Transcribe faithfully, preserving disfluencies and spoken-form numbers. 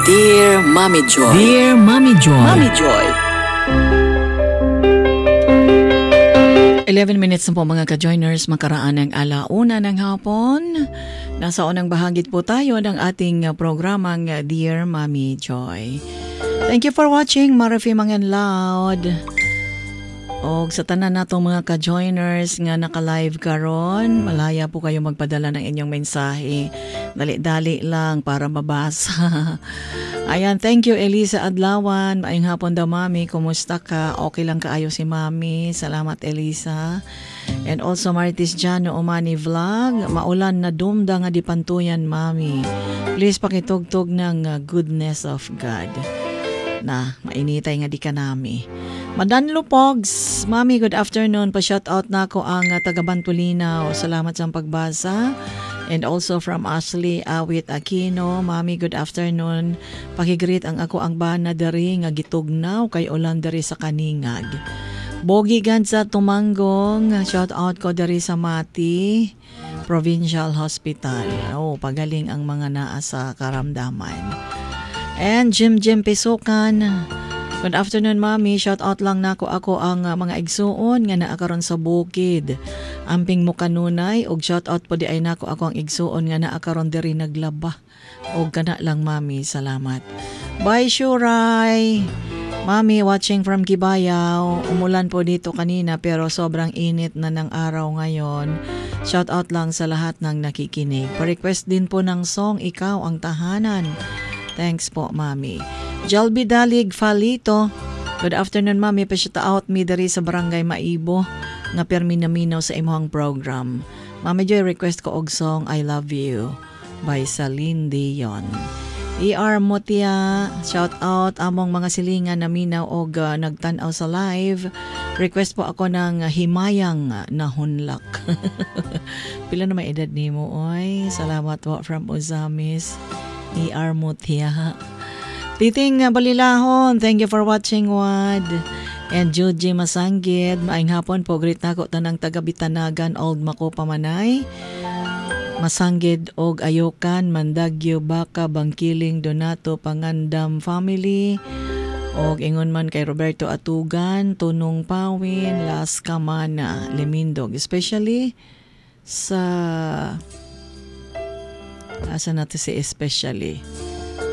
Dear Mommy Joy. Dear Mommy Joy. Mommy Joy. eleven minutes na po mga ka-joiners, makaraan ng alauna ng hapon. Nasa unang bahagit po tayo ng ating programang Dear Mommy Joy. Thank you for watching, Marafi Mangan Loud. O sa tanan natong mga ka-joiners nga naka-live karon, malaya po kayo magpadala ng inyong mensahe. Dali-dali lang para mabasa. Ayan, thank you Elisa Adlawan. Maayong hapon daw mami, kumusta ka? Okay lang kaayo si mami. Salamat Elisa. And also Martis Jano Omani Vlog. Maulan na dumda nga di pantuyan mami. Please pakitugtog ng uh, goodness of God. Na, mainitay nga di ka nami. Madanlo Pogs, mami, good afternoon. Pa-shoutout na ako ang uh, taga-Bantulinaw. Salamat sa pagbasa. And also from Ashley Awit Aquino, mami, good afternoon. Pakigreet ang ako ang bana dari nga gitugnaw kay ulan dari sa kaningag. Bogi gad sa Tumanggong, shoutout ko dari sa Mati Provincial Hospital. Oh, pagaling ang mga naa sa karamdaman. And Jim Jim Pisukan, good afternoon mami, shout out lang nako ako ang uh, mga igsuon nga naa karon sa bukid. Amping mo kanunay og shout out po di ay nako ako ang igsuon nga naa karon diri naglaba. Og kana lang mami, salamat. Bye Shuray. Mami watching from Kibayaw. Umulan po dito kanina pero sobrang init na ng araw ngayon. Shout out lang sa lahat ng nakikinig. Pa-request din po ng song Ikaw ang Tahanan. Thanks po, Mami. Jalby Dalig Falito. Good afternoon, Mami. Pa-shout out mi dari sa Barangay Maibo nga perminaminaw sa imuhang program. Mami Joy, request ko og song I Love You by Celine Dion. E R Motia, shout out among mga silingan na minaw og uh, nagtan-aw sa live. Request po ako ng uh, Himayang na Hunlak. Pila na may edad nimo oy. Salamat po from Uzamis. E R Mutia. Titing Balilahon, thank you for watching Wad. And Juji Masanggid, maayong hapon po, greet na ko tanang taga-Bitanagan, Old Mako Pamanay. Masanggid og Ayokan, Mandagyo, Baka, Bangkiling, Donato, Pangandam family. Og ingon man kay Roberto Atugan, Tunong Pawin, Las Camana, Limindog. Especially sa... Asa natin si especially?